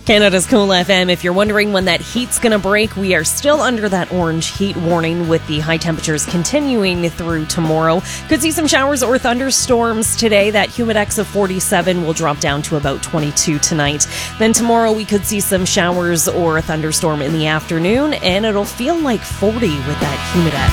Canada's Cool FM. If you're wondering when that heat's going to break, we are still under that orange heat warning with the high temperatures continuing through tomorrow. Could see some showers or thunderstorms today. That humidex of 47 will drop down to about 22 tonight. Then tomorrow we could see some showers or a thunderstorm in the afternoon, and it'll feel like 40 with that humidex.